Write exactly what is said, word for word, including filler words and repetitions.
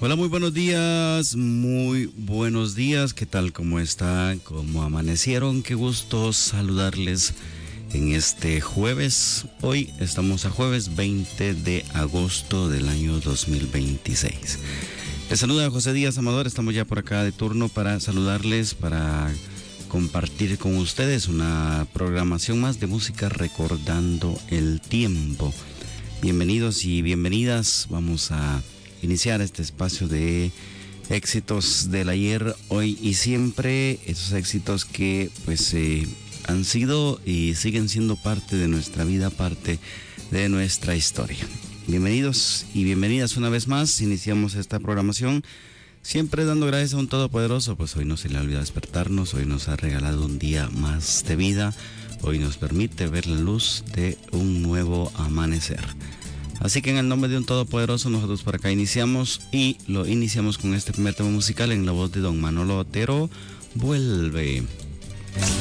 Hola, muy buenos días, muy buenos días. ¿Qué tal? ¿Cómo están? ¿Cómo amanecieron? Qué gusto saludarles en este jueves. Hoy estamos a jueves veinte de agosto del año dos mil veintiséis. Les saluda José Díaz Amador. Estamos ya por acá de turno para saludarles, para compartir con ustedes una programación más de música recordando el tiempo. Bienvenidos y bienvenidas. Vamos a iniciar este espacio de éxitos del ayer, hoy y siempre. Esos éxitos que pues eh, han sido y siguen siendo parte de nuestra vida, parte de nuestra historia. Bienvenidos y bienvenidas una vez más. Iniciamos esta programación siempre dando gracias a un Todopoderoso, pues hoy no se le olvida despertarnos, hoy nos ha regalado un día más de vida, hoy nos permite ver la luz de un nuevo amanecer. Así que en el nombre de un Todopoderoso, nosotros por acá iniciamos y lo iniciamos con este primer tema musical en la voz de don Manolo Otero, Vuelve.